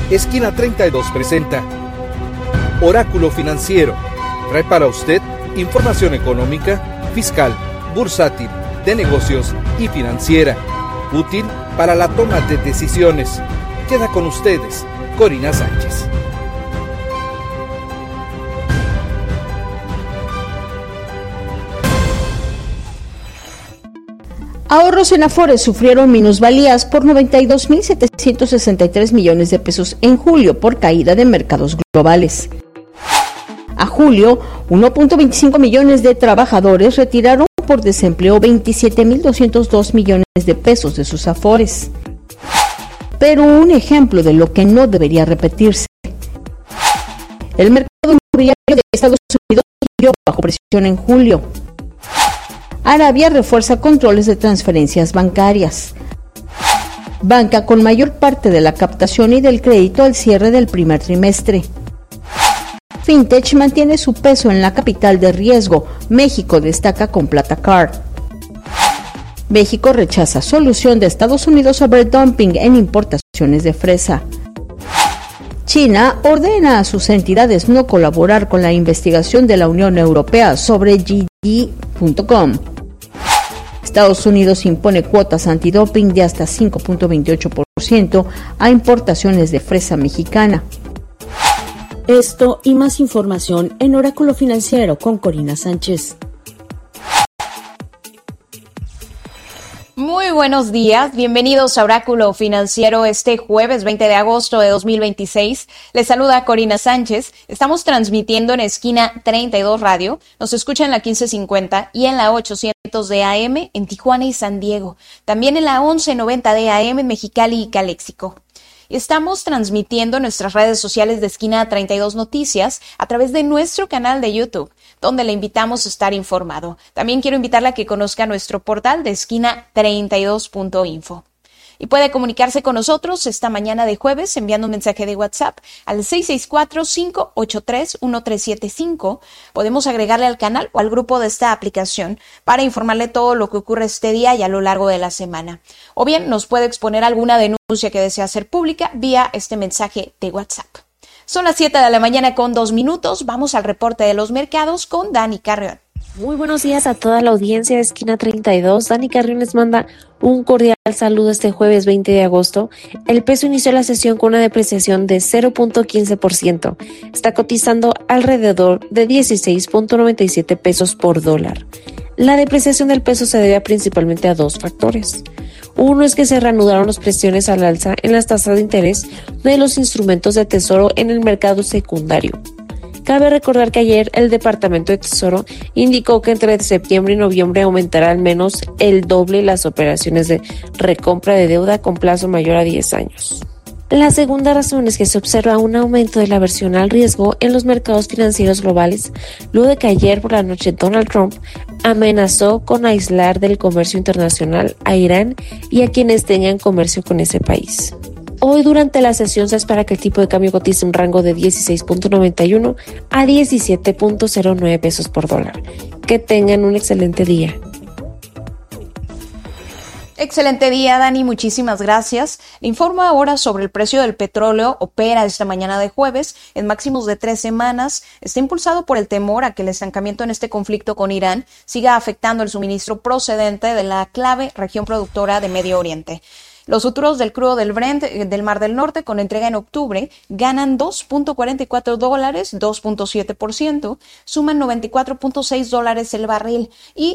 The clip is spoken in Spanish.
Esquina 32 presenta Oráculo Financiero. Trae para usted información económica, fiscal, bursátil, de negocios y financiera, útil para la toma de decisiones. Queda con ustedes, Corina Sánchez. Ahorros en Afore sufrieron minusvalías por 92.763 millones de pesos en julio por caída de mercados globales. A julio, 1.25 millones de trabajadores retiraron por desempleo 27.202 millones de pesos de sus Afores. Pero un ejemplo de lo que no debería repetirse. El mercado inmobiliario de Estados Unidos siguió bajo presión en julio. Arabia refuerza controles de transferencias bancarias. Banca con mayor parte de la captación y del crédito al cierre del primer trimestre. Fintech mantiene su peso en la capital de riesgo. México destaca con Plata México rechaza solución de Estados Unidos sobre dumping en importaciones de fresa. China ordena a sus entidades no colaborar con la investigación de la Unión Europea sobre JD.com. Estados Unidos impone cuotas antidoping de hasta 5.28% a importaciones de fresa mexicana. Esto y más información en Oráculo Financiero con Corina Sánchez. Muy buenos días, bienvenidos a Oráculo Financiero este jueves 20 de agosto de 2026. Les saluda Corina Sánchez. Estamos transmitiendo en Esquina 32 Radio. Nos escuchan en la 1550 y en la 800 de AM en Tijuana y San Diego. También en la 1190 de AM en Mexicali y Caléxico. Estamos transmitiendo nuestras redes sociales de Esquina 32 Noticias a través de nuestro canal de YouTube, donde le invitamos a estar informado. También quiero invitarle a que conozca nuestro portal de esquina32.info. Y puede comunicarse con nosotros esta mañana de jueves enviando un mensaje de WhatsApp al 664-583-1375. Podemos agregarle al canal o al grupo de esta aplicación para informarle todo lo que ocurre este día y a lo largo de la semana. O bien nos puede exponer alguna denuncia que desea hacer pública vía este mensaje de WhatsApp. Son las 7 de la mañana con 2 minutos. Vamos al reporte de los mercados con Dani Carrión. Muy buenos días a toda la audiencia de Esquina 32. Dani Carrión les manda un cordial saludo este jueves 20 de agosto. El peso inició la sesión con una depreciación de 0.15%. Está cotizando alrededor de 16.97 pesos por dólar. La depreciación del peso se debe principalmente a dos factores. Uno es que se reanudaron las presiones al alza en las tasas de interés de los instrumentos de tesoro en el mercado secundario. Cabe recordar que ayer el Departamento de Tesoro indicó que entre septiembre y noviembre aumentará al menos el doble las operaciones de recompra de deuda con plazo mayor a 10 años. La segunda razón es que se observa un aumento de la aversión al riesgo en los mercados financieros globales, luego de que ayer por la noche Donald Trump amenazó con aislar del comercio internacional a Irán y a quienes tengan comercio con ese país. Hoy durante la sesión se espera que el tipo de cambio cotice un rango de 16.91 a 17.09 pesos por dólar. Que tengan un excelente día. Excelente día, Dani, muchísimas gracias. Le informo ahora sobre el precio del petróleo. Opera esta mañana de jueves en máximos de 3 semanas. Está impulsado por el temor a que el estancamiento en este conflicto con Irán siga afectando el suministro procedente de la clave región productora de Medio Oriente. Los futuros del crudo del Brent del Mar del Norte con entrega en octubre ganan $2.44, 2.7%, suman $94.6 el barril y